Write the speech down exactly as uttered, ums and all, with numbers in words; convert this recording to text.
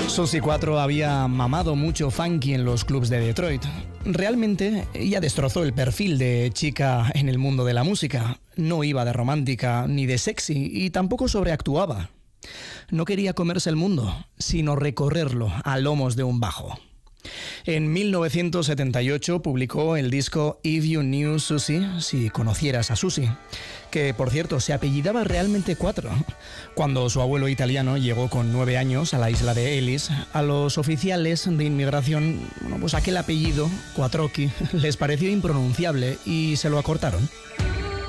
Suzy cuatro había mamado mucho funky en los clubs de Detroit. Realmente ella destrozó el perfil de chica en el mundo de la música. No iba de romántica ni de sexy y tampoco sobreactuaba. No quería comerse el mundo, sino recorrerlo a lomos de un bajo. En mil novecientos setenta y ocho publicó el disco If You Knew Suzy, si conocieras a Suzy, que por cierto se apellidaba realmente Cuatro. Cuando su abuelo italiano llegó con nueve años a la isla de Ellis, a los oficiales de inmigración, bueno, pues aquel apellido, Quattrocchi, les pareció impronunciable y se lo acortaron.